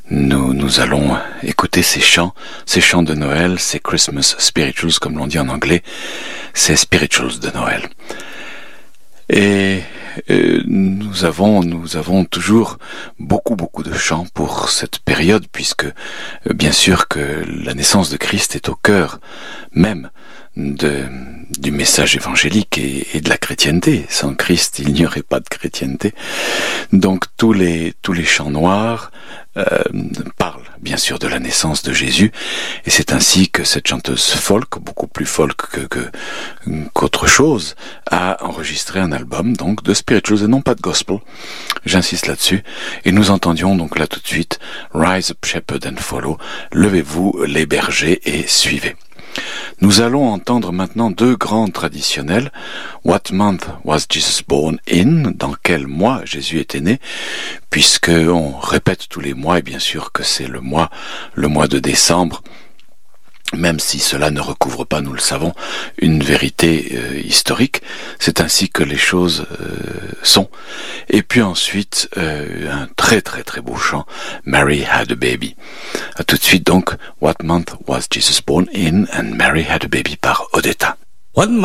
Nous allons écouter ces chants de Noël, ces Christmas spirituals comme l'on dit en anglais, ces spirituals de Noël. Et nous avons toujours beaucoup de chants pour cette période, puisque bien sûr que la naissance de Christ est au cœur même du message évangélique et de la chrétienté. Sans Christ, il n'y aurait pas de chrétienté. Donc tous les chants noirs parlent bien sûr de la naissance de Jésus, et c'est ainsi que cette chanteuse folk, beaucoup plus folk qu'autre chose, a enregistré un album donc de spirituals et non pas de gospel. J'insiste là-dessus. Et nous entendions donc là tout de suite Rise up shepherd and follow, levez-vous les bergers et suivez. Nous allons entendre maintenant deux grands traditionnels. What month was Jesus born in? Dans quel mois Jésus était né? Puisque on répète tous les mois, et bien sûr que c'est le mois de décembre, même si cela ne recouvre pas, nous le savons, une vérité historique. C'est ainsi que les choses sont. Et puis ensuite, un très beau chant, Mary Had a Baby. À tout de suite donc, What month was Jesus born in? And Mary Had a Baby par Odetta. What month